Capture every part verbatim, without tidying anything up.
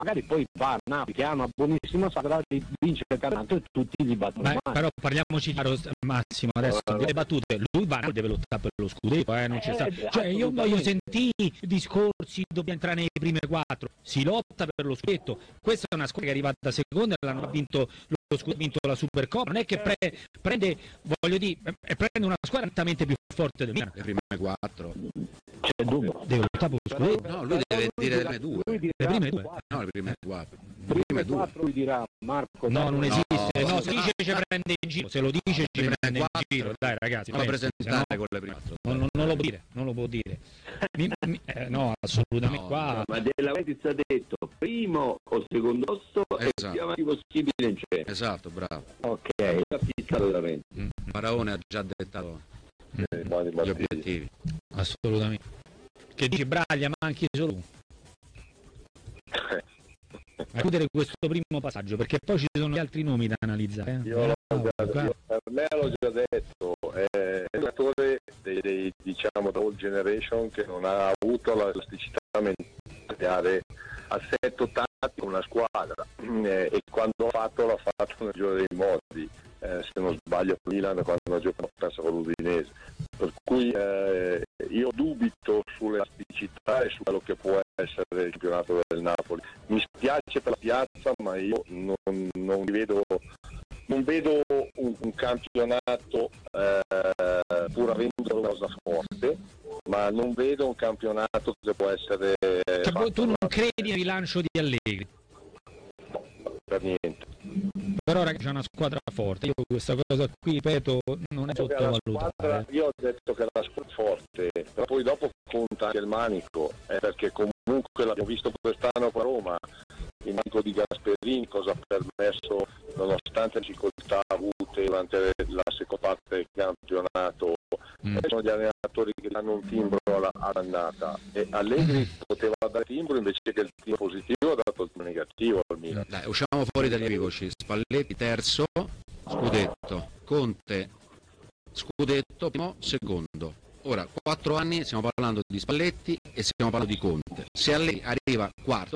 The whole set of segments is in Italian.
magari poi va a Napoli che ha una buonissima squadra, vince il campionato e tutti li battono. Beh, però parliamoci chiaro, Massimo, adesso allora, le battute, lui va deve lottare per lo scudetto, eh, non c'è sta. eh, Cioè io voglio sentire discorsi, dobbiamo entrare nei prime quattro, si lotta per lo scudetto, questa è una squadra che è arrivata seconda e l'hanno vinto lo scudetto, vinto la Supercoppa, non è che pre, prende, voglio dire, eh, prende una squadra nettamente più forte del Milan. Le prime quattro. C'è dubbio. Deve lottare per lo scudetto. No, lui deve dire le prime due. Le prime due. No, le prime quattro. Le prime quattro lui dirà Marco. No, non esiste, no, no, se dice ci prende in giro, se lo dice ci prende in giro, dai ragazzi. Non presentare no, con le prime quattro. non, non, non lo può dire, non lo può dire. Mi, mi, eh, no, assolutamente No, qua. Ma della Venezia ha detto primo o secondo posto Esatto. e più avanti possibile in centro. Esatto, bravo. Ok. La pista della Venezia. Mm. Faraone ha già dettato Eh, Mani gli Martini. obiettivi. Assolutamente. Che dici Braglia, manchi solo tu. A chiudere questo primo passaggio, perché poi ci sono gli altri nomi da analizzare. Eh? Io, l'ho No, già, guarda. io per me l'ho già detto, è un giocatore dei, dei diciamo da old generation che non ha avuto la elasticità mentale di dare assetto tattico una squadra eh, e quando ha fatto l'ha fatto nel gioco dei modi, eh, se non sbaglio con Milan quando ha giocato penso con l'Udinese, per cui eh, io dubito sull'elasticità e su quello che può essere il campionato del Napoli. Mi spiace per la piazza, ma io non, non vedo non vedo un, un campionato eh, pur avendo una cosa forte, ma non vedo un campionato che può essere Cioè, fatto tu non da- credi nel rilancio di Allegri, no, per niente. però ragazzi c'è una squadra forte, io questa cosa qui ripeto non è Detto che la sottovalutata. squadra- io ho detto che la squadra è forte, però poi dopo conta anche il manico, eh, perché comunque l'abbiamo visto quest'anno a Roma, il manico di Gasperini cosa ha permesso, nonostante le difficoltà avute durante la seconda parte del campionato. Mm. Eh, sono gli allenatori che danno un timbro alla- all'andata e Allegri poteva dare timbro invece che il timbro positivo ha dato il timbro negativo al Milan. Dai, usciamo fuori dagli equivoci. Spalletti terzo, scudetto. Conte, scudetto, primo, secondo. Ora, quattro anni stiamo parlando di Spalletti e stiamo parlando di Conte. Se Allegri arriva quarto,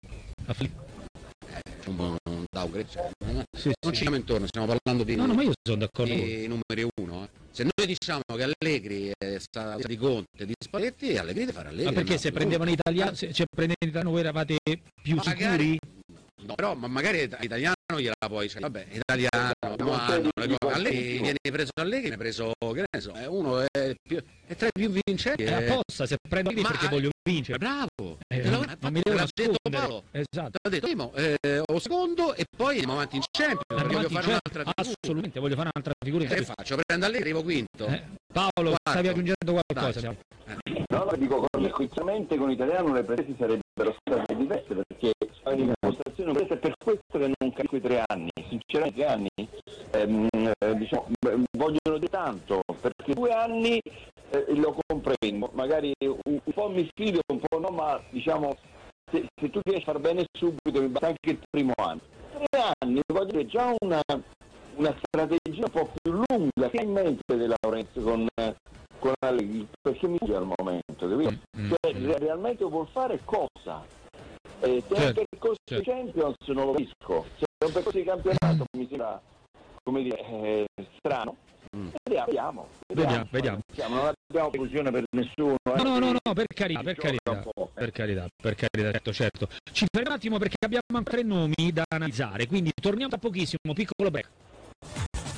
un buon downgrade, cioè, non Sì, non sì. ci siamo intorno, stiamo parlando di, No, no, ma io sono d'accordo con di numeri uno. eh. Se noi diciamo che Allegri è stato di Conte, di Spalletti, Allegri deve fare Allegri. Ma perché no? se prendevano italiano, se, se prendevano italiano voi eravate più Magari- sicuri? No, però ma magari italiano gliela puoi, cioè, vabbè, italiano, Non no, sei no, di- no, di Allegri qualcuno. viene preso Allegri, viene preso, che ne so, è uno è, più, è tra i più vincenti. È è- apposta, se prendo Ma- perché voglio vincere. Bravo, Eh, te l'ho- non, non mi devo te l'ha detto nascondere. Paolo. Esatto. Ti ho detto primo eh, o secondo e poi andiamo avanti in Champions, perché Andiamo voglio avanti, fare certo, un'altra figura. assolutamente, voglio fare un'altra figura. Che faccio? Prendo Allegri, arrivo quinto. Eh, Paolo, Quarto. stavi aggiungendo qualcosa? Dai. No, ma dico, conseguentemente con l'italiano le prese sarebbero state diverse perché è una dimostrazione questa è per questo che non capisco i tre anni, sinceramente tre anni ehm, eh, diciamo, beh, vogliono di tanto, perché due anni eh, lo comprendo, magari un, un po' mi fido, un po' no, ma diciamo se, se tu riesci a far bene subito mi basta anche il primo anno. Tre anni, voglio dire, già una, una strategia un po' più lunga che ha in mente De Laurentiis con con Allegri, perché mi dice al momento, capito? Mm, Cioè, mm. re- realmente vuol fare cosa? Eh, se è Certo, un percorso certo. di Champions non lo capisco, se è un percorso di campionato mi sembra, come dire, eh, strano. Mm. Vediamo, vediamo, Vediamo, vediamo. Vediamo, non abbiamo preclusione per nessuno. No, eh, no, no, quindi no, per carità, si per gioca carità, un po', eh. per carità, per carità, certo, certo. Ci fermiamo un attimo perché abbiamo tre nomi da analizzare, quindi torniamo tra pochissimo, piccolo break.